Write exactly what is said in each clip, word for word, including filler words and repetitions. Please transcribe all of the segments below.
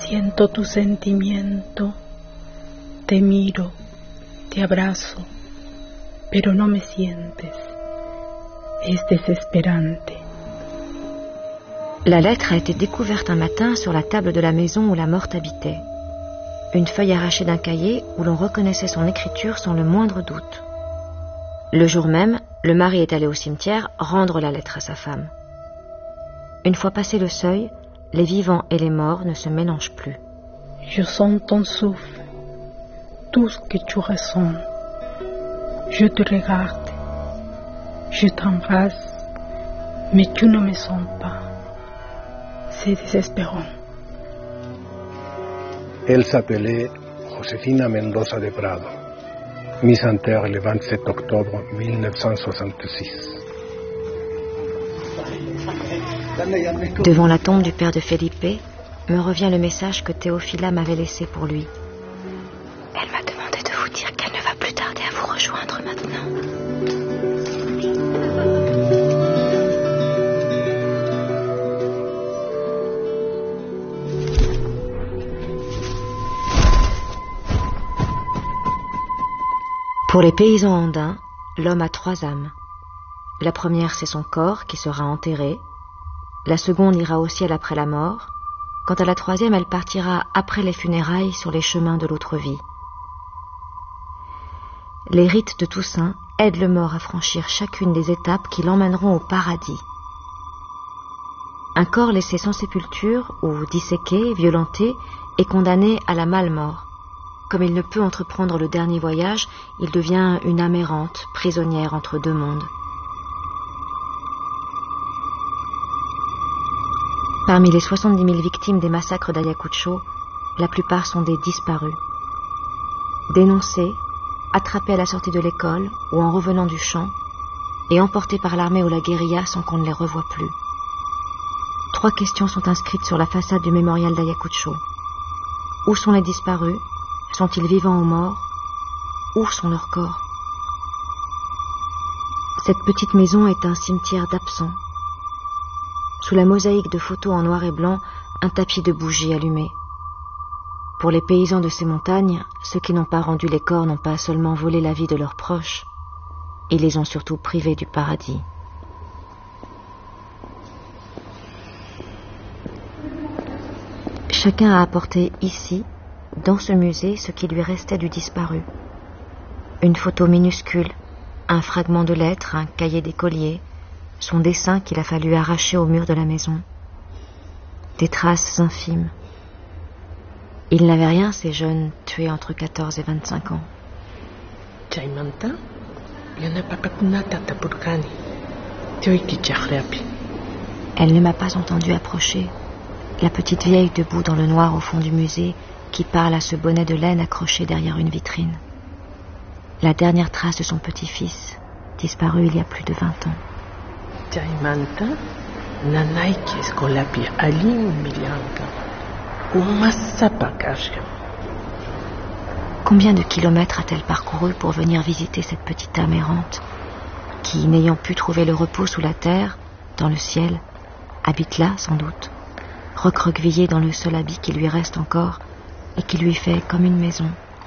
Siento tu sentimiento, te miro, te abrazo, pero no me sientes. Es desesperante. La lettre a été découverte un matin sur la table de la maison où la morte habitait. Une feuille arrachée d'un cahier où l'on reconnaissait son écriture sans le moindre doute. Le jour même, le mari est allé au cimetière rendre la lettre à sa femme. Une fois passé le seuil, les vivants et les morts ne se mélangent plus. Je sens ton souffle, tout ce que tu ressens. Je te regarde, je t'embrasse, mais tu ne me sens pas. C'est désespérant. Elle s'appelait Josefina Mendoza de Prado, mise en terre le vingt-sept octobre mille neuf cent soixante-six. Devant la tombe du père de Felipe, me revient le message que Théophila m'avait laissé pour lui. Elle m'a demandé de vous dire qu'elle ne va plus tarder à vous rejoindre maintenant. Pour les paysans andins, l'homme a trois âmes. La première, c'est son corps qui sera enterré. La seconde ira au ciel après la mort. Quant à la troisième, elle partira après les funérailles sur les chemins de l'autre vie. Les rites de Toussaint aident le mort à franchir chacune des étapes qui l'emmèneront au paradis. Un corps laissé sans sépulture ou disséqué, violenté, est condamné à la male-mort. Comme il ne peut entreprendre le dernier voyage, il devient une âme errante, prisonnière entre deux mondes. Parmi les soixante-dix mille victimes des massacres d'Ayacucho, la plupart sont des disparus. Dénoncés, attrapés à la sortie de l'école ou en revenant du champ, et emportés par l'armée ou la guérilla sans qu'on ne les revoie plus. Trois questions sont inscrites sur la façade du mémorial d'Ayacucho. Où sont les disparus ? Sont-ils vivants ou morts ? Où sont leurs corps ? Cette petite maison est un cimetière d'absents. Sous la mosaïque de photos en noir et blanc, un tapis de bougies allumées. Pour les paysans de ces montagnes, ceux qui n'ont pas rendu les corps n'ont pas seulement volé la vie de leurs proches, ils les ont surtout privés du paradis. Chacun a apporté ici, dans ce musée, ce qui lui restait du disparu. Une photo minuscule, un fragment de lettre, un cahier d'écolier, son dessin qu'il a fallu arracher au mur de la maison. Des traces infimes. Ils n'avaient rien, ces jeunes tués entre quatorze et vingt-cinq ans. Elle ne m'a pas entendu approcher. La petite vieille debout dans le noir au fond du musée, qui parle à ce bonnet de laine accroché derrière une vitrine. La dernière trace de son petit-fils, disparu il y a plus de vingt ans. Combien de kilomètres a-t-elle parcouru pour venir visiter cette petite âme errante, qui, n'ayant pu trouver le repos sous la terre, dans le ciel, habite là, sans doute, recroquevillée dans le seul habit qui lui reste encore, et qui lui fait comme une maison.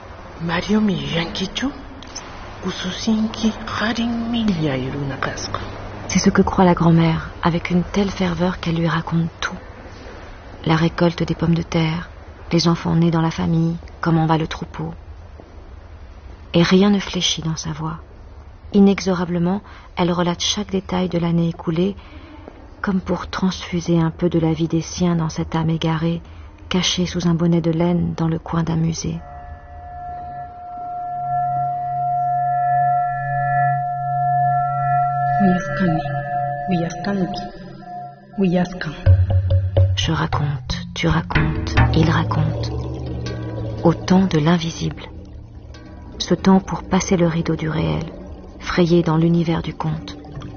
C'est ce que croit la grand-mère, avec une telle ferveur qu'elle lui raconte tout. La récolte des pommes de terre, les enfants nés dans la famille, comment va le troupeau. Et rien ne fléchit dans sa voix. Inexorablement, elle relate chaque détail de l'année écoulée, comme pour transfuser un peu de la vie des siens dans cette âme égarée, cachée sous un bonnet de laine dans le coin d'un musée. Je raconte, tu racontes, il raconte. Au temps de l'invisible. Ce temps pour passer le rideau du réel, frayer dans l'univers du conte.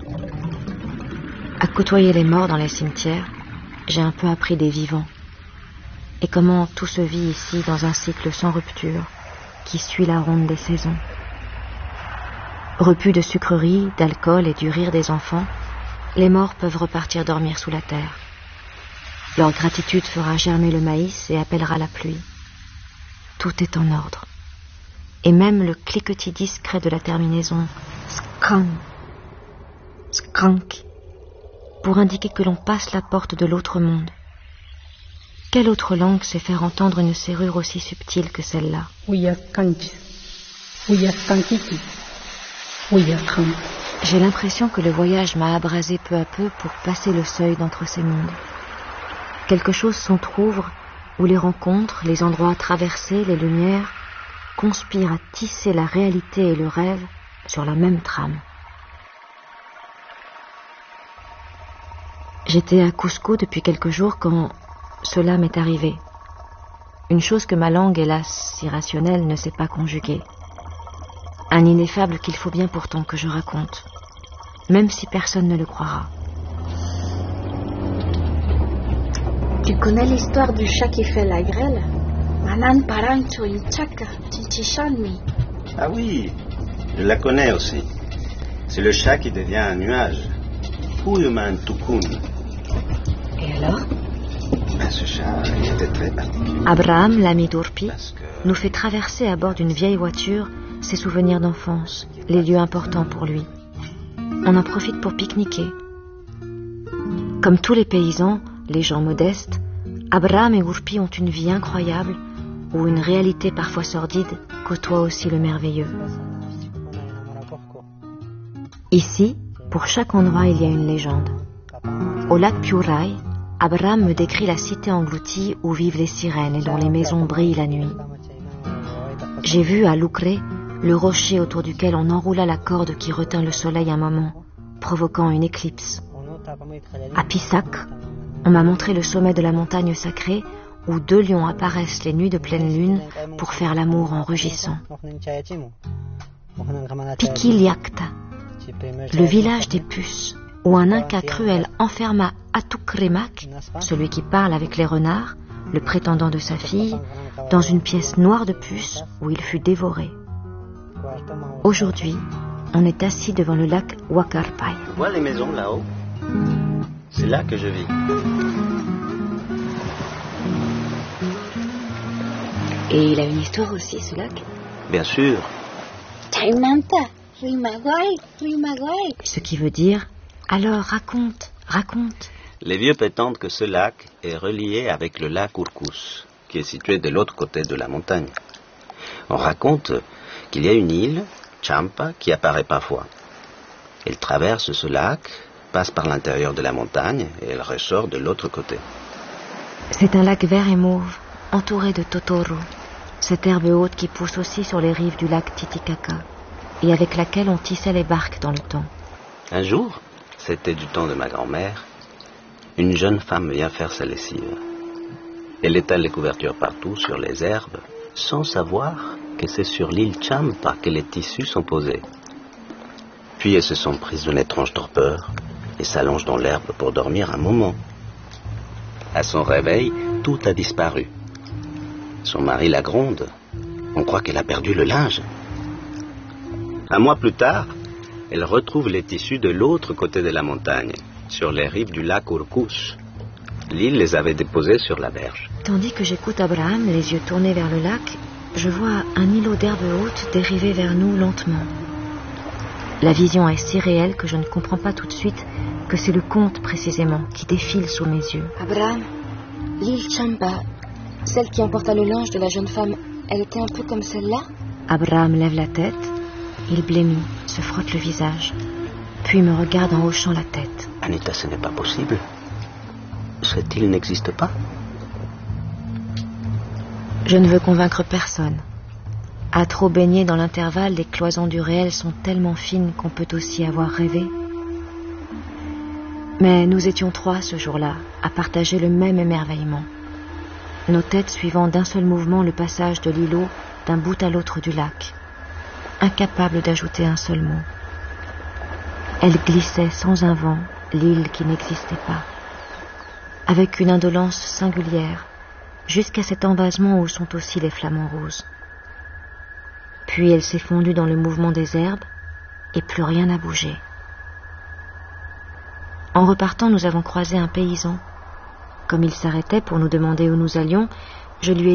À côtoyer les morts dans les cimetières, j'ai un peu appris des vivants. Et comment tout se vit ici dans un cycle sans rupture, qui suit la ronde des saisons. Repus de sucreries, d'alcool et du rire des enfants, les morts peuvent repartir dormir sous la terre. Leur gratitude fera germer le maïs et appellera la pluie. Tout est en ordre. Et même le cliquetis discret de la terminaison skrank, skrank, pour indiquer que l'on passe la porte de l'autre monde. Quelle autre langue sait faire entendre une serrure aussi subtile que celle-là? J'ai l'impression que le voyage m'a abrasé peu à peu pour passer le seuil d'entre ces mondes. Quelque chose s'entr'ouvre où les rencontres, les endroits traversés, les lumières conspirent à tisser la réalité et le rêve sur la même trame. J'étais à Cusco depuis quelques jours quand cela m'est arrivé. Une chose que ma langue, hélas irrationnelle, ne sait pas conjuguer. Un ineffable qu'il faut bien pourtant que je raconte, même si personne ne le croira. Tu connais l'histoire du chat qui fait la grêle? Ah oui, je la connais aussi. C'est le chat qui devient un nuage. Puyuman Tukun. Et alors? Ben, ce chat il était très particulier. Abraham, l'ami d'Urpi, que... nous fait traverser à bord d'une vieille voiture ses souvenirs d'enfance, les lieux importants pour lui. On en profite pour pique-niquer. Comme tous les paysans, les gens modestes, Abraham et Urpi ont une vie incroyable où une réalité parfois sordide côtoie aussi le merveilleux. Ici, pour chaque endroit, il y a une légende. Au lac Piurai, Abraham me décrit la cité engloutie où vivent les sirènes et dont les maisons brillent la nuit. J'ai vu à Lucre le rocher autour duquel on enroula la corde qui retint le soleil un moment, provoquant une éclipse. À Pisac, on m'a montré le sommet de la montagne sacrée où deux lions apparaissent les nuits de pleine lune pour faire l'amour en rugissant. Piquiliacta, le village des puces, où un Inca cruel enferma Atukremak, celui qui parle avec les renards, le prétendant de sa fille, dans une pièce noire de puces où il fut dévoré. Aujourd'hui, on est assis devant le lac Wakarpai. Tu vois les maisons là-haut? C'est là que je vis. Et il a une histoire aussi, ce lac? Bien sûr. Ce qui veut dire, alors raconte, raconte. Les vieux prétendent que ce lac est relié avec le lac Urkus, qui est situé de l'autre côté de la montagne. On raconte qu'il y a une île, Champa, qui apparaît parfois. Elle traverse ce lac, passe par l'intérieur de la montagne et elle ressort de l'autre côté. C'est un lac vert et mauve, entouré de totoro, cette herbe haute qui pousse aussi sur les rives du lac Titicaca et avec laquelle on tissait les barques dans le temps. Un jour, c'était du temps de ma grand-mère, une jeune femme vient faire sa lessive. Elle étale les couvertures partout sur les herbes, sans savoir que c'est sur l'île Champa que les tissus sont posés. Puis elles se sont prises d'une étrange torpeur et s'allongent dans l'herbe pour dormir un moment. À son réveil, tout a disparu. Son mari la gronde. On croit qu'elle a perdu le linge. Un mois plus tard, elle retrouve les tissus de l'autre côté de la montagne, sur les rives du lac Urkus. L'île les avait déposés sur la berge. Tandis que j'écoute Abraham, les yeux tournés vers le lac, je vois un îlot d'herbe haute dériver vers nous lentement. La vision est si réelle que je ne comprends pas tout de suite que c'est le conte précisément qui défile sous mes yeux. Abraham, l'île Champa, celle qui emporta le linge de la jeune femme, elle était un peu comme celle-là? Abraham lève la tête, il blêmit, se frotte le visage, puis me regarde en hochant la tête. Anita, ce n'est pas possible. Cette île n'existe pas. Je ne veux convaincre personne. À trop baigner dans l'intervalle, les cloisons du réel sont tellement fines qu'on peut aussi avoir rêvé. Mais nous étions trois ce jour-là, à partager le même émerveillement. Nos têtes suivant d'un seul mouvement le passage de l'îlot d'un bout à l'autre du lac, incapables d'ajouter un seul mot. Elle glissait sans un vent, l'île qui n'existait pas, avec une indolence singulière, jusqu'à cet envasement où sont aussi les flamants roses. Puis elle s'est fondue dans le mouvement des herbes, et plus rien n'a bougé. En repartant, nous avons croisé un paysan. Comme il s'arrêtait pour nous demander où nous allions, je lui ai